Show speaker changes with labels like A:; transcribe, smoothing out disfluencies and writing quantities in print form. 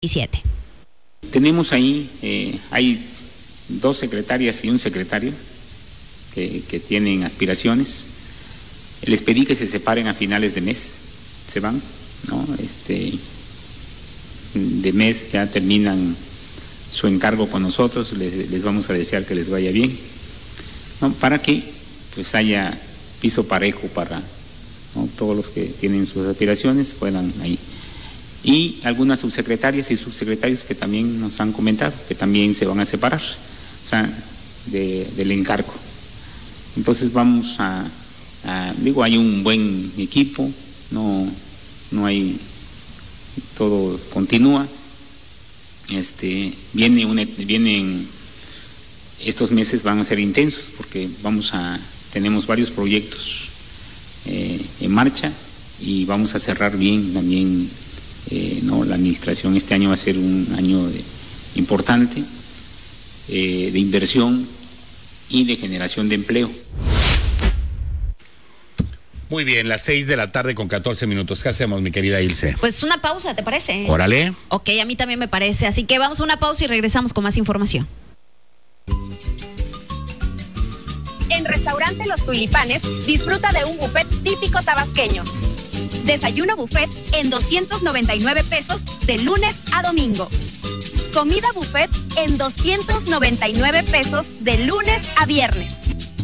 A: 2017.
B: Tenemos ahí, hay 2 secretarias y un secretario que tienen aspiraciones. Les pedí que se separen a finales de mes, se van, ¿no? De mes ya terminan su encargo con nosotros, les vamos a desear que les vaya bien, ¿no? Para que pues haya piso parejo para, ¿no?, todos los que tienen sus aspiraciones puedan ahí. Y algunas subsecretarias y subsecretarios que también nos han comentado que también se van a separar, o sea, del encargo. Entonces vamos digo, hay un buen equipo, no hay, todo continúa. Vienen estos meses, van a ser intensos porque tenemos varios proyectos en marcha y vamos a cerrar bien también, ¿no? La administración este año va a ser un año importante de inversión y de generación de empleo.
C: Muy bien, las 6:14 p.m. ¿Qué hacemos, mi querida Ilse?
A: Pues una pausa, ¿te parece?
C: Órale.
A: Ok, a mí también me parece. Así que vamos a una pausa y regresamos con más información.
D: En Restaurante Los Tulipanes, disfruta de un buffet típico tabasqueño. Desayuno buffet en 299 pesos de lunes a domingo. Comida buffet en 299 pesos de lunes a viernes.